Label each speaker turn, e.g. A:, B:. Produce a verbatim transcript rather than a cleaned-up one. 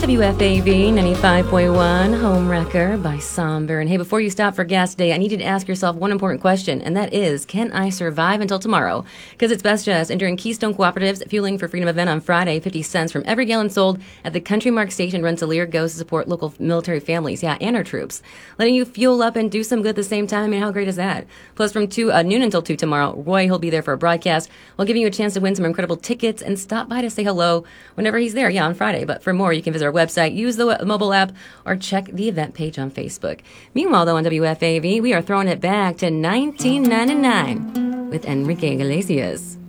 A: W F A V ninety-five point one, Home Wrecker by Somber. And hey, before you stop for gas today, I need you to ask yourself one important question, and that is, can I survive until tomorrow? Because it's best just. And during Keystone Cooperative's Fueling for Freedom event on Friday, fifty cents from every gallon sold at the Country Mark Station Rensselaer goes to support local military families, yeah, and our troops. Letting you fuel up and do some good at the same time, I mean, how great is that? Plus, from two, uh, noon until two tomorrow, Roy, he'll be there for a broadcast while giving you a chance to win some incredible tickets and stop by to say hello whenever he's there, yeah, on Friday. But for more, you can visit our website, use the mobile app, or check the event page on Facebook. Meanwhile, though, on W F A V, we are throwing it back to nineteen ninety-nine with Enrique Iglesias.